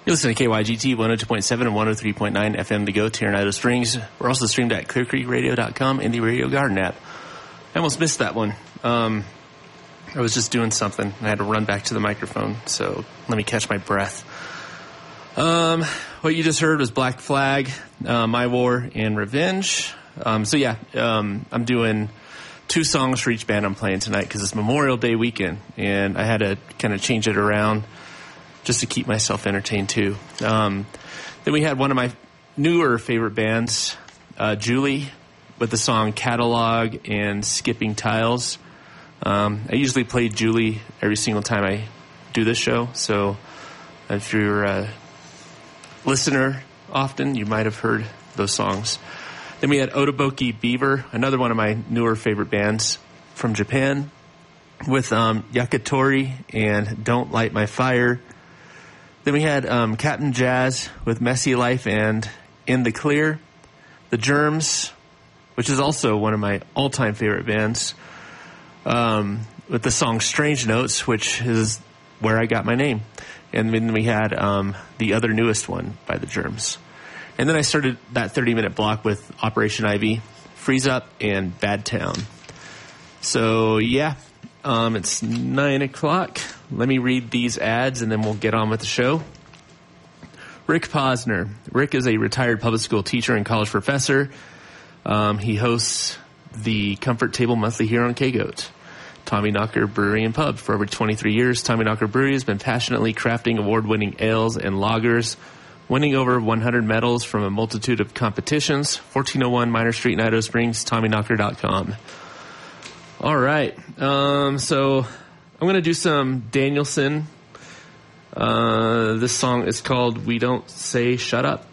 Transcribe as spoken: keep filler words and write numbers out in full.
You listen to K Y G T one oh two point seven and one oh three point nine F M to go to Idaho Springs. We're also streamed at clear creek radio dot com and the Radio Garden app. I almost missed that one. Um, I was just doing something, and I had to run back to the microphone, so let me catch my breath. Um, what you just heard was Black Flag, uh, My War, and Revenge. Um, so, yeah, um, I'm doing two songs for each band I'm playing tonight because it's Memorial Day weekend, and I had to kind of change it around just to keep myself entertained, too. Um, then we had one of my newer favorite bands, uh, Julie, with the song Catalog and Skipping Tiles. Um, I usually play Julie every single time I do this show, so if you're a listener often, you might have heard those songs. Then we had Otoboki Beaver, another one of my newer favorite bands from Japan, with um, Yakitori and Don't Light My Fire. Then we had um, Captain Jazz with Messy Life and In the Clear. The Germs, which is also one of my all-time favorite bands, um, with the song Strange Notes, which is where I got my name. And then we had um, the other newest one by The Germs. And then I started that thirty-minute block with Operation Ivy, Freeze Up, and Bad Town. So, yeah, um, it's nine o'clock. Let me read these ads, and then we'll get on with the show. Rick Posner. Rick is a retired public school teacher and college professor. Um, he hosts the Comfort Table Monthly here on K-Goat. Tommy Knocker Brewery and Pub. For over twenty-three years, Tommy Knocker Brewery has been passionately crafting award-winning ales and lagers, winning over one hundred medals from a multitude of competitions. fourteen oh one Minor Street in Idaho Springs, tommy knocker dot com. All right. Um, so I'm going to do some Danielson. Uh, this song is called We Don't Say Shut Up.